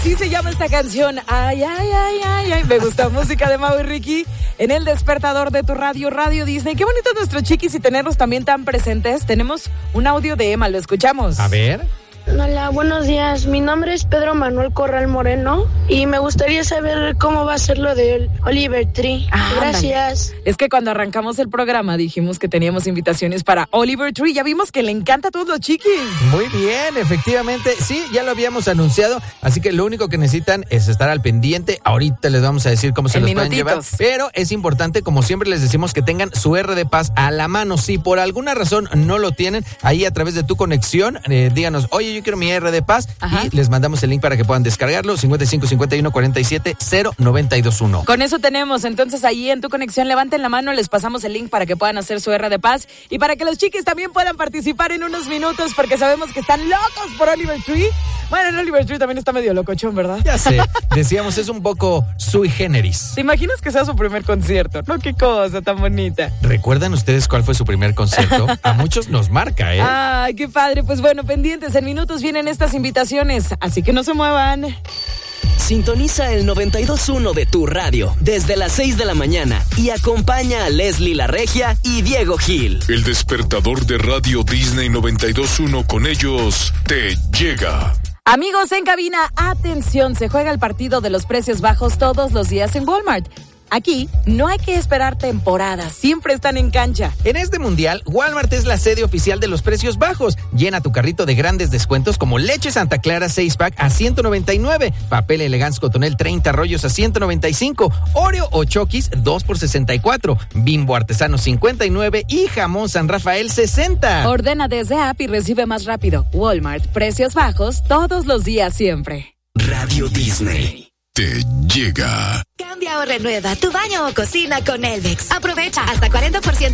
Sí se llama esta canción. Ay, ay, ay, ay, ay. Me gusta. Música de Mau y Ricky en el despertador de tu radio, Radio Disney. Qué bonito nuestros chiquis y tenerlos también tan presentes. Tenemos un audio de Emma, lo escuchamos. A ver. Hola, buenos días. Mi nombre es Pedro Manuel Corral Moreno y me gustaría saber cómo va a ser lo de Oliver Tree. Gracias. Ándale. Es que cuando arrancamos el programa dijimos que teníamos invitaciones para Oliver Tree. Ya vimos que le encanta a todos los chiquis. Muy bien, efectivamente. Sí, ya lo habíamos anunciado. Así que lo único que necesitan es estar al pendiente. Ahorita les vamos a decir cómo se los pueden llevar. Pero es importante, como siempre les decimos, que tengan su R de Paz a la mano. Si por alguna razón no lo tienen, ahí a través de tu conexión, díganos, oye, yo quiero mi R de Paz. Ajá. Y les mandamos el link para que puedan descargarlo. 55 51 47 0921. Con eso tenemos. Entonces ahí en tu conexión levanten la mano, les pasamos el link para que puedan hacer su R de Paz y para que los chiquis también puedan participar en unos minutos porque sabemos que están locos por Oliver Tree. Bueno, el Oliver Tree también está medio locochón, ¿verdad? Ya sé. Decíamos, es un poco sui generis. ¿Te imaginas que sea su primer concierto? No, qué cosa tan bonita. ¿Recuerdan ustedes cuál fue su primer concierto? A muchos nos marca, ¿eh? Ay, qué padre. Pues bueno, pendientes, en minutos vienen estas invitaciones, así que no se muevan. Sintoniza el 92.1 de tu radio desde las 6 de la mañana y acompaña a Leslie La Regia y Diego Gil. El despertador de Radio Disney 92.1, con ellos te llega. Amigos en cabina, atención, se juega el partido de los precios bajos todos los días en Walmart. Aquí no hay que esperar temporadas, siempre están en cancha. En este mundial, Walmart es la sede oficial de los precios bajos. Llena tu carrito de grandes descuentos como leche Santa Clara 6-pack a $199, papel Elegance Cotonel 30 rollos a $195, Oreo o Chokis 2 por $64, Bimbo Artesano 59 y jamón San Rafael 60. Ordena desde app y recibe más rápido. Walmart, precios bajos todos los días siempre. Radio Disney te llega. Cambia o renueva tu baño o cocina con Elvex. Aprovecha hasta 40%